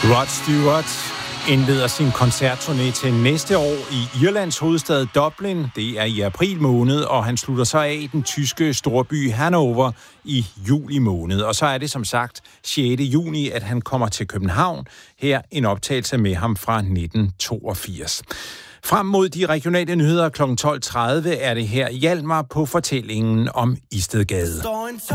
Rod Stewart indleder sin koncertturné til næste år i Irlands hovedstad Dublin. Det er i april måned, og han slutter så af i den tyske storby Hannover i juli måned. Og så er det som sagt 6. juni, at han kommer til København. Her en optagelse med ham fra 1982. Frem mod de regionale nyheder kl. 12.30 er det her Hjalmar på fortællingen om Istedgade.